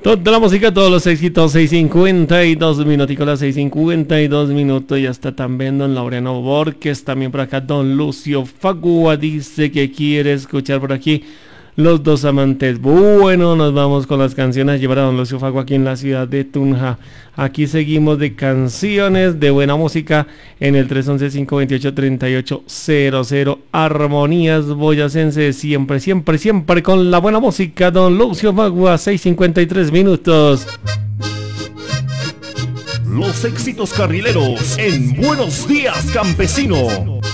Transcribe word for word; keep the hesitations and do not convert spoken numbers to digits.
Toda la música, todos los éxitos, seis cincuenta y dos minuticos, las seis cincuenta y dos minutos. Ya está también don Laureano Borges, también por acá don Lucio Fagua dice que quiere escuchar por aquí Los Dos Amantes. Bueno, nos vamos con las canciones a llevar a don Lucio Fagua aquí en la ciudad de Tunja. Aquí seguimos de canciones de buena música en el tres once, cinco veintiocho, treinta y ocho cero cero. Armonías boyacenses, siempre, siempre, siempre con la buena música. Don Lucio Fagua, seis cincuenta y tres minutos. Los éxitos carrileros en Buenos Días, Campesino.